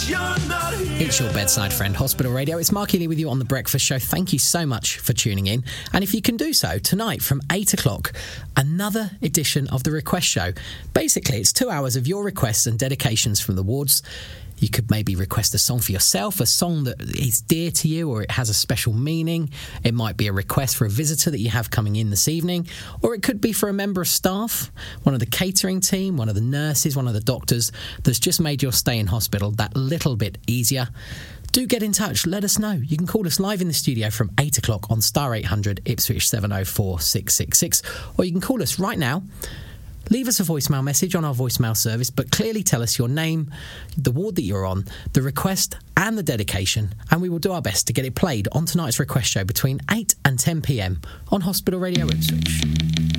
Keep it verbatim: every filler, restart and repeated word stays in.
It's your bedside friend, Hospital Radio. It's Mark Healy with you on The Breakfast Show. Thank you so much for tuning in. And if you can do so, tonight from eight o'clock, another edition of The Request Show. Basically, it's two hours of your requests and dedications from the wards. You could maybe request a song for yourself, a song that is dear to you or it has a special meaning. It might be a request for a visitor that you have coming in this evening, or it could be for a member of staff, one of the catering team, one of the nurses, one of the doctors that's just made your stay in hospital that little bit easier. Do get in touch. Let us know. You can call us live in the studio from eight o'clock on star eight hundred Ipswich seven oh four six six six, or you can call us right now. Leave us a voicemail message on our voicemail service, but clearly tell us your name, the ward that you're on, the request and the dedication, and we will do our best to get it played on tonight's Request Show between eight and ten p m on Hospital Radio Ipswich.